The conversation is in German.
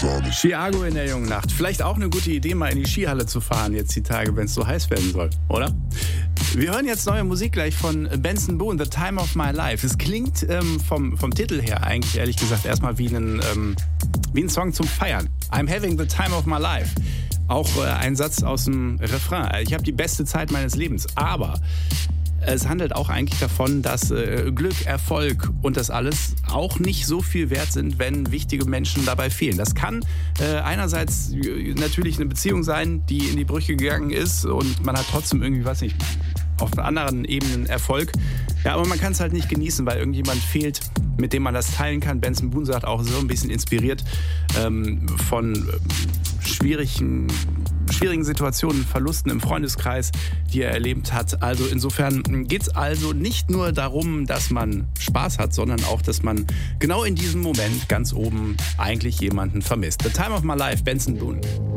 Chiago in der jungen Nacht. Vielleicht auch eine gute Idee, mal in die Skihalle zu fahren, jetzt die Tage, wenn es so heiß werden soll, oder? Wir hören jetzt neue Musik gleich von Benson Boone, The Time of My Life. Es klingt vom Titel her eigentlich, ehrlich gesagt, erstmal wie ein Song zum Feiern. I'm having the time of my life. Auch ein Satz aus dem Refrain. Ich habe die beste Zeit meines Lebens. Aber es handelt auch eigentlich davon, dass Glück, Erfolg und das alles auch nicht so viel wert sind, wenn wichtige Menschen dabei fehlen. Das kann einerseits natürlich eine Beziehung sein, die in die Brüche gegangen ist und man hat trotzdem irgendwie, weiß nicht, auf anderen Ebenen Erfolg. Ja, aber man kann es halt nicht genießen, weil irgendjemand fehlt, mit dem man das teilen kann. Benson Boone sagt auch so ein bisschen inspiriert von schwierigen Situationen, Verlusten im Freundeskreis, die er erlebt hat. Also insofern geht es also nicht nur darum, dass man Spaß hat, sondern auch, dass man genau in diesem Moment ganz oben eigentlich jemanden vermisst. The Time of My Life, Benson Boone.